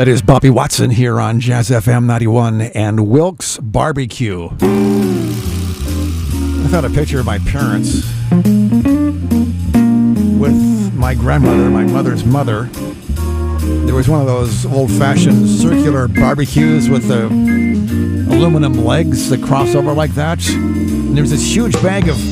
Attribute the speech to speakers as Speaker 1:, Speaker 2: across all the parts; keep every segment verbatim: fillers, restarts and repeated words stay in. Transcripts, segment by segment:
Speaker 1: That is Bobby Watson here on Jazz F M ninety-one and Wilkes Barbecue. I found a picture of my parents with my grandmother, my mother's mother. There was one of those old-fashioned circular barbecues with the aluminum legs that cross over like that. And there was this huge bag of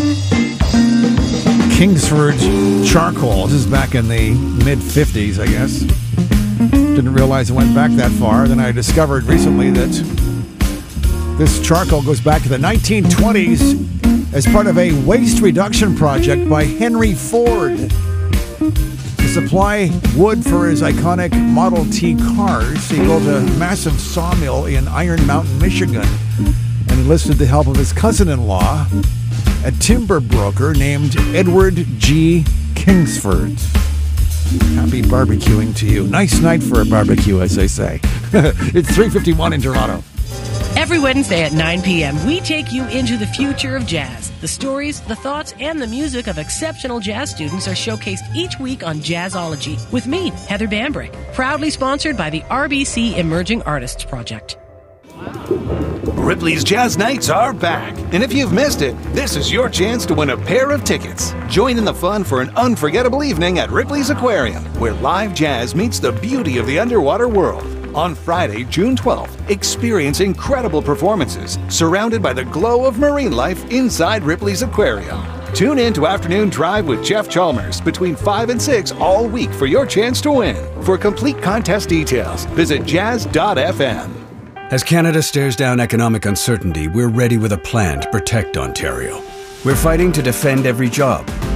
Speaker 1: Kingsford charcoal. This is back in the mid-fifties, I guess. Didn't realize it went back that far. Then I discovered recently that this charcoal goes back to the nineteen twenties as part of a waste reduction project by Henry Ford to supply wood for his iconic Model T cars. He built a massive sawmill in Iron Mountain, Michigan, and enlisted the help of his cousin-in-law, a timber broker named Edward G. Kingsford. Happy barbecuing to you. Nice night for a barbecue, as they say. It's three fifty-one in Toronto.
Speaker 2: Every Wednesday at nine p.m., we take you into the future of jazz. The stories, the thoughts, and the music of exceptional jazz students are showcased each week on Jazzology with me, Heather Bambrick. Proudly sponsored by the R B C Emerging Artists Project.
Speaker 3: Ripley's Jazz Nights are back. And if you've missed it, this is your chance to win a pair of tickets. Join in the fun for an unforgettable evening at Ripley's Aquarium, where live jazz meets the beauty of the underwater world. On Friday, June twelfth, experience incredible performances surrounded by the glow of marine life inside Ripley's Aquarium. Tune in to Afternoon Drive with Jeff Chalmers between five and six all week for your chance to win. For complete contest details, visit jazz dot f m.
Speaker 4: As Canada stares down economic uncertainty, we're ready with a plan to protect Ontario. We're fighting to defend every job,